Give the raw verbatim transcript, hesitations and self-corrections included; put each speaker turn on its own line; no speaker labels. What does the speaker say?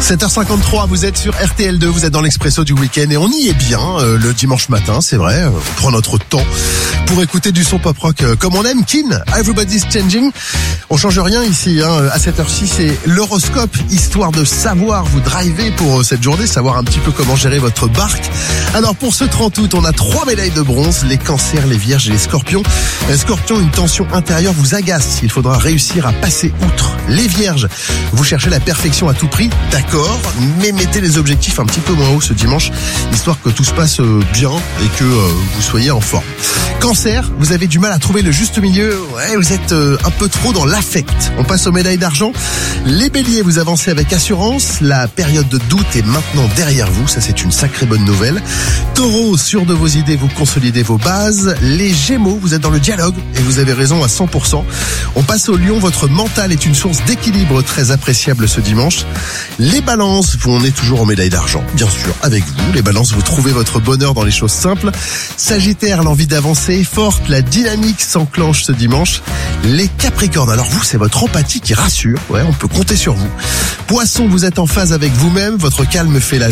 sept heures cinquante-trois, vous êtes sur R T L deux, vous êtes dans l'Expresso du week-end et on y est bien euh, le dimanche matin, c'est vrai, on prend notre temps pour écouter du son pop-rock euh, comme on aime. Kin, Everybody's Changing. On change rien ici, hein, à cette heure-ci, c'est l'horoscope, histoire de savoir vous driver pour euh, cette journée, savoir un petit peu comment gérer votre barque. Alors pour ce trente août, on a trois médailles de bronze, les cancers, les vierges et les scorpions. Les scorpions, une tension intérieure vous agace, il faudra réussir à passer outre. Les vierges, vous cherchez la perfection à tout prix, d'accord, mais mettez les objectifs un petit peu moins haut ce dimanche, histoire que tout se passe bien et que euh, vous soyez en forme. Cancer, vous avez du mal à trouver le juste milieu, ouais, vous êtes euh, un peu trop dans l'affect. On passe aux médailles d'argent. Les béliers, vous avancez avec assurance, la période de doute est maintenant derrière vous, ça c'est une sacrée bonne nouvelle. Taureau, sûr de vos idées, vous consolidez vos bases. Les gémeaux, vous êtes dans le dialogue et vous avez raison à cent pour cent. On passe au lion, votre mental est une source d'équilibre très appréciable ce dimanche. Les balances, on est toujours en médaille d'argent, bien sûr, avec vous. Les balances, vous trouvez votre bonheur dans les choses simples. Sagittaire, l'envie d'avancer est forte, la dynamique s'enclenche ce dimanche. Les capricornes, alors vous, c'est votre empathie qui rassure, ouais, on peut compter sur vous. Poisson, vous êtes en phase avec vous-même, votre calme fait la